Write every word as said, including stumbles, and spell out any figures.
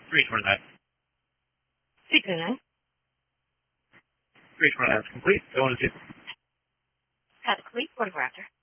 three twenty-nine. three twenty-nine. three twenty-nine is complete. Go on to two. Cut complete. Photographer.